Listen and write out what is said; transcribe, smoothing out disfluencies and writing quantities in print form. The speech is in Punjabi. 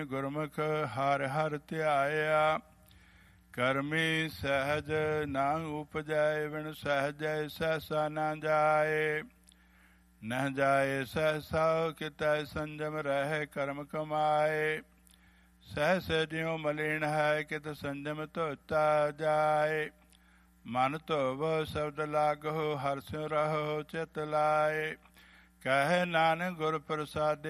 ਗੁਰਮੁਖ ਹਰਿ ਹਰਿ ਧਿਆਇਆ। ਕਰਮੀ ਸਹਿਜ ਨਾ ਉਪਜੈ ਵਿਣ ਸਹਿਜੈ ਸਹਿਸਾ ਨਾ ਜਾਏ। ਨਹ ਜਾਏ ਸਹਿਸਾ ਕਿਤੈ ਸੰਜਮ ਰਹਿ ਕਰਮ ਕਮਾਏ। ਸਹਿਸ ਜਿਉ ਮਲੀਨ ਹੈ ਕਿਤ ਸੰਜਮ ਧੋਤਾ ਜਾਏ। ਮਨ ਧੋਵ ਸ਼ਬਦ ਲਾਗਹੁ ਹਰਿ ਸਿਉ ਰਹੋ ਚਿਤ ਲਾਏ। ਕਹਿ ਨਾਨਕ ਗੁਰ ਪ੍ਰਸਾਦਿ